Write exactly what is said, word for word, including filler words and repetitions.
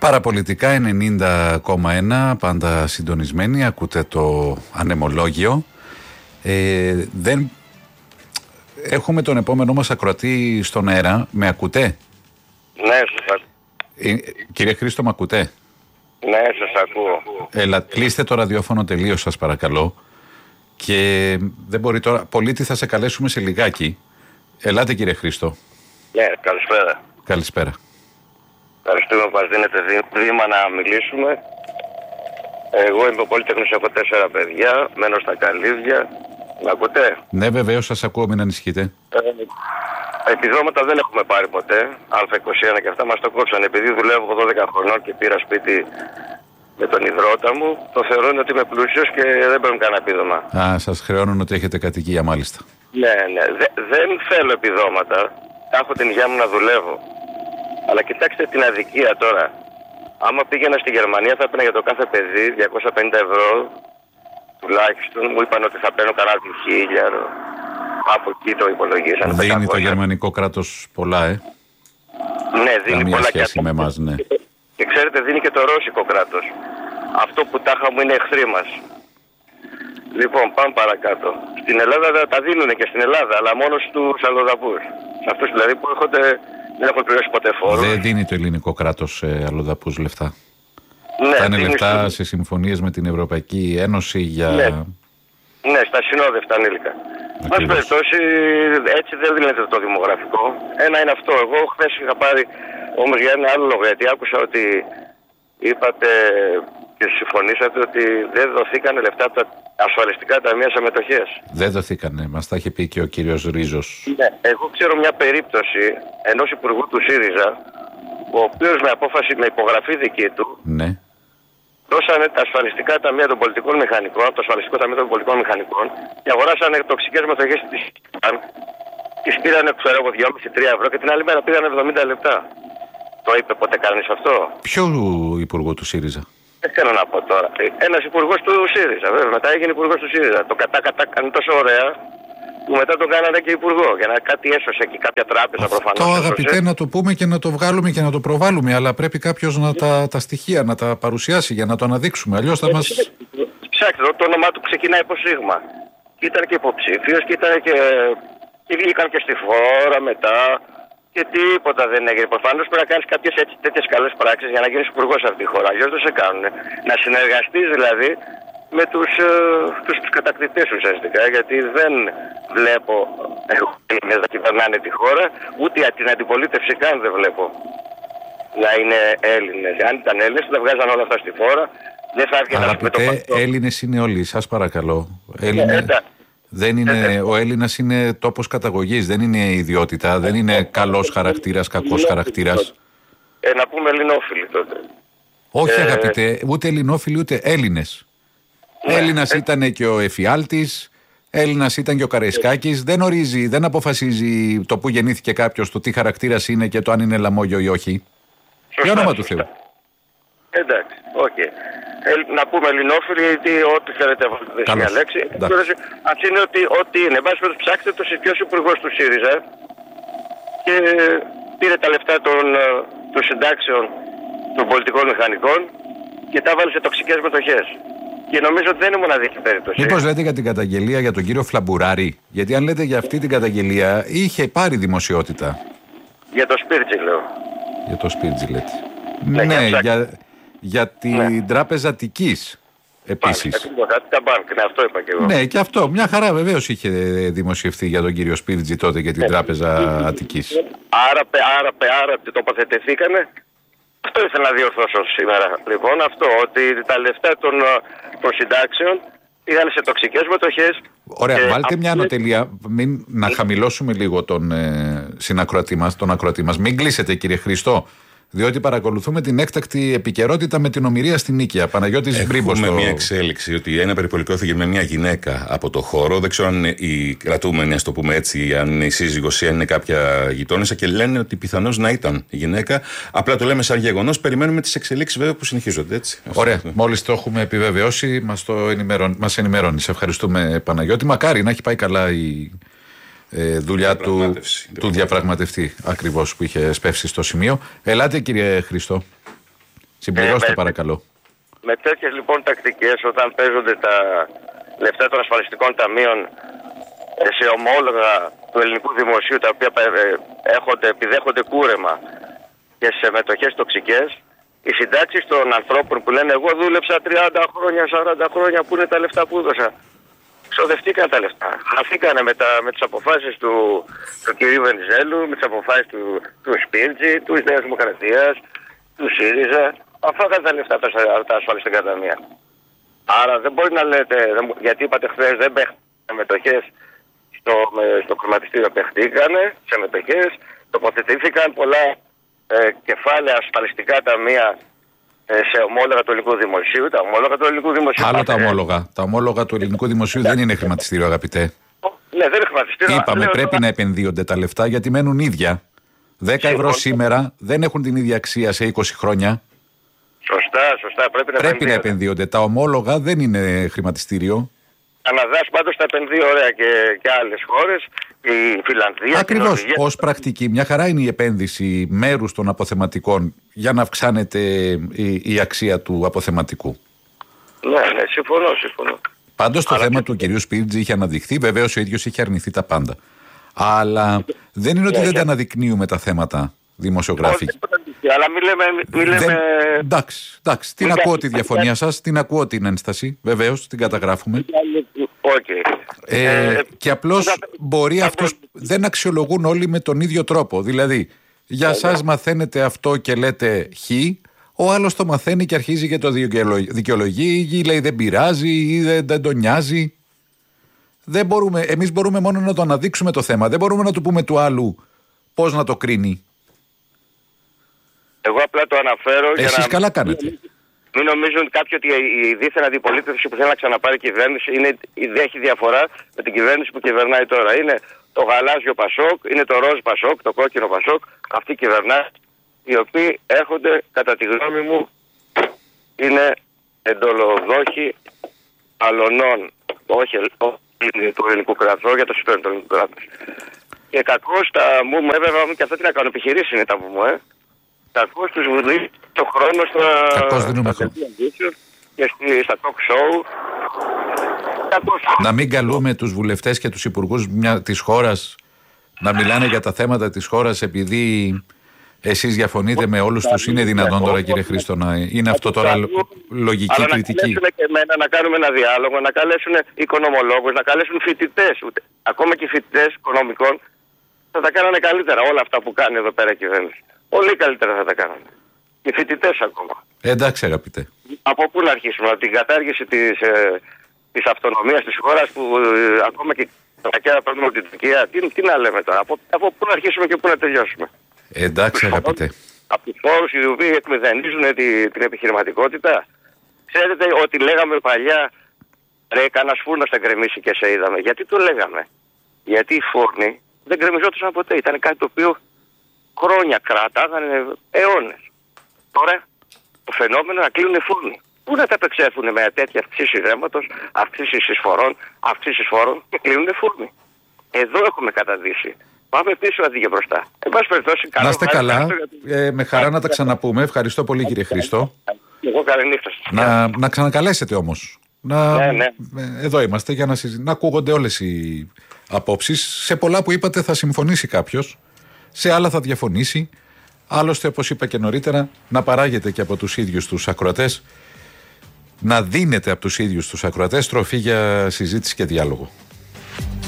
Παραπολιτικά ενενήντα κόμμα ένα, πάντα συντονισμένοι, ακούτε το ανεμολόγιο. Ε, δεν... Έχουμε τον επόμενό μας ακροατή στον αέρα. Με ακούτε? Ναι, σας ε, Κύριε Χρήστο, με ακούτε? Ναι, σας ακούω. Έλα, κλείστε το ραδιόφωνο τελείως σας παρακαλώ. Και δεν μπορεί τώρα. Πολίτη, θα σε καλέσουμε σε λιγάκι. Ελάτε κύριε Χρήστο. Ναι, καλησπέρα. Καλησπέρα. Ευχαριστούμε που μας δίνετε βήμα να μιλήσουμε. Εγώ είμαι ο Πολύτεχνος, έχω τέσσερα παιδιά, μένω στα Καλύβια. Με ακούτε? Ναι, βεβαίως σας ακούω, μην ανησυχείτε. Ε, επιδόματα δεν έχουμε πάρει ποτέ. Α είκοσι ένα και αυτά μας το κόψαν. Επειδή δουλεύω δώδεκα χρονών και πήρα σπίτι με τον υδρότα μου, το θεωρούν ότι είμαι πλούσιος και δεν παίρνουν κανένα επίδομα. Α, σας χρεώνουν ότι έχετε κατοικία, μάλιστα. Ναι, ναι. Δε, δεν θέλω επιδόματα. Έχω την υγεία μου να δουλεύω. Αλλά κοιτάξτε την αδικία τώρα. Άμα πήγαινα στη Γερμανία θα έπαιρνα για το κάθε παιδί διακόσια πενήντα ευρώ τουλάχιστον. Μου είπαν ότι θα παίρνω κανένα χίλιαρο. Από εκεί το υπολογίσαν. Δίνει το γερμανικό κράτος πολλά, ε. Ναι, δίνει καμία πολλά σχέση και... με εμάς, ναι. Και ξέρετε, δίνει και το ρώσικο κράτος. Αυτό που τάχα μου είναι εχθροί μας. Λοιπόν, πάμε παρακάτω. Στην Ελλάδα τα δίνουν και στην Ελλάδα, αλλά μόνο στους αλλοδαπούς. Σε αυτούς δηλαδή που έρχονται, δεν έχουν πληρώσει ποτέ φόρο. Δεν δίνει το ελληνικό κράτος σε αλλοδαπούς λεφτά. Ναι, θα είναι λεφτά στο... σε συμφωνίες με την Ευρωπαϊκή Ένωση για... Ναι, ναι, στα συνόδευτα ανήλικα. Μας περιπτώσει, έτσι δεν δίνεται το δημογραφικό. Ένα είναι αυτό. Εγώ χθες είχα πάρει όμως για ένα άλλο λόγο, γιατί άκουσα ότι είπατε και συμφωνήσατε ότι δεν δοθήκαν λεφτά από τα ασφαλιστικά ταμεία σε μετοχές. Δεν δοθήκανε, μας τα είχε πει και ο κύριος Ρίζος. Ναι, εγώ ξέρω μια περίπτωση ενός υπουργού του ΣΥΡΙΖΑ, ο οποίος με απόφαση, με υπογραφή δική του, ναι, δώσανε τα ασφαλιστικά ταμεία των πολιτικών μηχανικών, το ασφαλιστικό ταμείο των πολιτικών μηχανικών, και αγοράσανε τοξικές μετοχές της ΤΑΝ. Τις πήρανε, ξέρω εγώ, δυόμισι με τρία ευρώ και την άλλη μέρα πήρανε εβδομήντα λεπτά. Το είπε ποτέ κανείς αυτό? Ποιο υπουργό του ΣΥΡΙΖΑ? Δεν θέλω να πω τώρα. Ένας υπουργός του ΣΥΡΙΖΑ, βέβαια. Μετά έγινε υπουργός του ΣΥΡΙΖΑ. Το κατά κατά κάνει τόσο ωραία, που μετά τον κάνανε και υπουργό. Για να κάτι έσωσε εκεί, κάποια τράπεζα προφανώς. Το αγαπητέ να το πούμε και να το βγάλουμε και να το προβάλλουμε, αλλά πρέπει κάποιος να τα, τα στοιχεία να τα παρουσιάσει για να το αναδείξουμε. Αλλιώς θα μας. Ψάξτε, το όνομά του ξεκινάει από Σίγμα. Και ήταν και υποψήφιος και ήταν και. Και βγήκαν και στη φόρα μετά. Και τίποτα δεν έγινε. Προφανώς πρέπει να κάνεις κάποιες τέτοιες καλές πράξεις για να γίνεις υπουργός σε αυτή τη χώρα. Αλλιώς δεν σε κάνουν. Να συνεργαστείς δηλαδή με τους, ε, τους, τους κατακτητές ουσιαστικά. Γιατί δεν βλέπω Έλληνες να κυβερνάνε τη χώρα, ούτε την αντιπολίτευση καν δεν βλέπω να είναι Έλληνες. Αν ήταν Έλληνες, θα βγάζαν όλα αυτά στη φόρα. Δεν θα έβγαιναν. Αγαπητέ, Έλληνες είναι όλοι, σας παρακαλώ. Έλληνες. Ε, Δεν είναι, ο Έλληνας είναι τόπος καταγωγής, δεν είναι ιδιότητα, δεν είναι καλός χαρακτήρας, κακός χαρακτήρας. Ε, να πούμε ελληνόφιλοι τότε. Όχι ε, αγαπητέ, ούτε ελληνόφιλοι ούτε Έλληνες. Ναι, Έλληνας ε, ήταν και ο Εφιάλτης, Έλληνας ήταν και ο Καραϊσκάκης, δεν ορίζει, δεν αποφασίζει το που γεννήθηκε κάποιος, το τι χαρακτήρας είναι και το αν είναι λαμόγιο ή όχι. Για όνομα του Θεού. Εντάξει, οκ. Okay. Ε, να πούμε ελληνόφιλοι, γιατί ό,τι θέλετε βάλετε μια λέξη. Αν είναι ότι, ότι είναι. Εν πάση περιπτώσει, ψάξτε το ποιος υπουργός του ΣΥΡΙΖΑ και πήρε τα λεφτά των, των συντάξεων των πολιτικών μηχανικών και τα βάλε σε τοξικές μετοχές. Και νομίζω ότι δεν είναι μοναδική περίπτωση. Μήπως λέτε για την καταγγελία για τον κύριο Φλαμπουράρη? Γιατί αν λέτε για αυτή την καταγγελία, είχε πάρει δημοσιότητα. Για το Σπίρτζι λέω. Για το Σπίρτζι λέτε. Ναι, ναι για, για, για την ναι. Τράπεζα Αττικής επίσης. Ναι, αυτό είπα και εγώ. Ναι, και αυτό. Μια χαρά βεβαίως είχε δημοσιευθεί για τον κύριο Σπίρτζι τότε και την ναι. Τράπεζα Αττικής. Άρα, άρα, άρα τοποθετηθήκανε. Αυτό ήθελα να διορθώσω σήμερα. Λοιπόν, αυτό, ότι τα λεφτά των, των συντάξεων πήγαν σε τοξικές μετοχές. Ωραία, ε, βάλτε μια ανωτελεία. Μην, να χαμηλώσουμε λίγο τον ε, συνακροατή μας, τον ακροατή μας. Μην κλείσετε, κύριε Χριστό. Διότι παρακολουθούμε την έκτακτη επικαιρότητα με την ομηρία στην Νίκαια. Παναγιώτης Μπρίμπος. Έχουμε μια εξέλιξη ότι ένα περιπολικό έφυγε με μια γυναίκα από το χώρο. Δεν ξέρω αν η κρατούμενη, ας το πούμε έτσι, αν η σύζυγος ή αν είναι κάποια γειτόνισσα, και λένε ότι πιθανώς να ήταν η γυναίκα. Απλά το λέμε σαν γεγονός. Περιμένουμε τις εξελίξεις βέβαια που συνεχίζονται. Έτσι. Ωραία. Μόλις το έχουμε επιβεβαιώσει, μας το ενημερώνει. Μας ενημερώνει. Σε ευχαριστούμε, Παναγιώτη. Μακάρι να έχει πάει καλά η. Ε, δουλειά του, του διαπραγματευτή ακριβώς που είχε σπεύσει στο σημείο. Ελάτε, κύριε Χριστό. Συμπληρώστε ε, παρακαλώ. Με τέτοιες λοιπόν τακτικές, όταν παίζονται τα λεφτά των ασφαλιστικών ταμείων σε ομόλογα του ελληνικού δημοσίου, τα οποία έχονται, επιδέχονται κούρεμα και σε μετοχές τοξικές, οι συντάξεις των ανθρώπων που λένε εγώ δούλεψα τριάντα χρόνια, σαράντα χρόνια, πού είναι τα λεφτά που έδωσα? Ξοδευτήκαν τα λεφτά. Χαθήκανε με, τα, με τις αποφάσεις του, του κυρίου Βενιζέλου, με τις αποφάσεις του, του Σπίρτζη, του Νέας Δημοκρατίας, του ΣΥΡΙΖΑ. Αφάγαν τα λεφτά τα, τα ασφαλιστικά ταμεία. Άρα δεν μπορεί να λέτε, γιατί είπατε χθες δεν παίχτηκαν μετοχές στο, στο χρηματιστήριο, παιχτήκανε σε μετοχές, τοποθετήθηκαν πολλά ε, κεφάλαια ασφαλιστικά ταμεία ε, σε ομόλογα του ελληνικού δημοσίου. Τα ομόλογα του ελληνικού δημοσίου. Άλλο τα ομόλογα. Τα ομόλογα του ελληνικού δημοσίου δεν είναι χρηματιστήριο, αγαπητέ. Ναι, δεν είναι χρηματιστήριο. Είπαμε πρέπει τώρα να επενδύονται τα λεφτά γιατί μένουν ίδια. δέκα ευρώ σήμερα δεν έχουν την ίδια αξία σε είκοσι χρόνια. Σωστά, σωστά. Πρέπει να, πρέπει να επενδύονται. Τα ομόλογα δεν είναι χρηματιστήριο. Καναδάς πάντως τα επενδύει ωραία και, και άλλες χώρες. Η Φιλανδία. Ακριβώς. Ως πρακτική, μια χαρά είναι η επένδυση μέρους των αποθεματικών για να αυξάνεται η, η αξία του αποθεματικού. Ναι, ναι, συμφωνώ, συμφωνώ. Πάντως το Αλλά θέμα και... του κυρίου Σπίρτζη είχε αναδειχθεί. Βεβαίως ο ίδιος είχε αρνηθεί τα πάντα. Αλλά δεν είναι ότι ναι, δεν τα αναδεικνύουμε τα θέματα δημοσιογράφοι. Αλλά μην λέμε. Μη λέμε... Δεν... Εντάξει, εντάξει. Την ακούω τη διαφωνία σας, την ακούω την ένσταση. Βεβαίως, την καταγράφουμε. Okay. Ε, ε, και απλώς μπορεί αυτούς. Δεν αξιολογούν όλοι με τον ίδιο τρόπο. Δηλαδή, για yeah, σας yeah. μαθαίνετε αυτό και λέτε χ, ο άλλος το μαθαίνει και αρχίζει και το δικαιολογεί, ή λέει δεν πειράζει, ή δεν, δεν τον νοιάζει. Δεν μπορούμε, εμείς μπορούμε μόνο να το αναδείξουμε το θέμα. Δεν μπορούμε να του πούμε του άλλου πώς να το κρίνει. Εγώ απλά το αναφέρω. Εσείς για να... καλά κάνετε. Μην νομίζουν κάποιοι ότι η δίθεν αντιπολίτευση που θέλει να ξαναπάρει κυβέρνηση είναι, δεν έχει διαφορά με την κυβέρνηση που κυβερνάει τώρα. Είναι το γαλάζιο Πασόκ, είναι το ροζ Πασόκ, το κόκκινο Πασόκ. Αυτοί κυβερνάει, οι οποίοι έρχονται, κατά τη γνώμη μου, είναι εντολοδόχοι αλωνών. Όχι του ελληνικού κράτους, για το συμφέρον του ελληνικού κράτους. Και κακώς τα μου μου έβεβα μου και αυτά τι να κάνω, επιχειρήσεις είναι τα μου μου, ε. Κακώς τους βουλεί το χρόνο στα, Κακώς δίνουμε χρόνο και στη, στα talk show. Κακώς. Να μην καλούμε τους βουλευτές και τους υπουργούς μια, της χώρας να μιλάνε για τα θέματα της χώρας επειδή εσείς διαφωνείτε με όλους τους. Είναι δυνατόν τώρα, κύριε Χρήστο, να είναι αυτό τώρα λογική αλλά κριτική? Να καλέσουν και εμένα να κάνουμε ένα διάλογο, να καλέσουν οικονομολόγους, να καλέσουν φοιτητές. Ακόμα και οι φοιτητές οικονομικών θα τα κάνανε καλύτερα όλα αυτά που κάνει εδώ πέρα η κυβέρνηση. Πολύ καλύτερα θα τα κάνανε. Οι φοιτητές ακόμα. Εντάξει, αγαπητέ. Από πού να αρχίσουμε, από την κατάργηση της, ε, της αυτονομίας της χώρας που ε, ακόμα και τα παίρνουμε την Τουρκία. Τι, τι να λέμε τώρα, από, από πού να αρχίσουμε και πού να τελειώσουμε. Εντάξει, αγαπητέ. Από τους φόρους οι οποίοι εκμηδενίζουν τη, την επιχειρηματικότητα. Ξέρετε ότι λέγαμε παλιά, ρε, κανένας φούρνος θα γκρεμίσει και σε είδαμε. Γιατί το λέγαμε? Γιατί οι φούρνοι δεν γκρεμιζόντουσαν ποτέ. Ήταν κάτι το οποίο χρόνια κράταγανε, αιώνες. Τώρα το φαινόμενο να κλείνουν φούρνοι. Πού να τα απεξέλθουν με τέτοια αυξήση ρεύματος, αυξήσει εισφορών, αυξήσει φόρων και κλείνουν φούρνοι. Εδώ έχουμε καταδύσει. Πάμε πίσω αντί για μπροστά. Εν πάση περιπτώσει, να είστε καλά. Ε, με χαρά να τα ξαναπούμε. Ευχαριστώ πολύ, κύριε Χρήστο. Εγώ καλή νύχτα. Να, να ξανακαλέσετε όμως. Να... Ναι, ναι. Εδώ είμαστε για να, συζη... να ακούγονται όλες οι απόψεις. Σε πολλά που είπατε θα συμφωνήσει κάποιος. Σε άλλα θα διαφωνήσει. Άλλωστε, όπως είπα και νωρίτερα, να παράγεται και από τους ίδιους τους ακροατές, να δίνεται από τους ίδιους τους ακροατές τροφή για συζήτηση και διάλογο.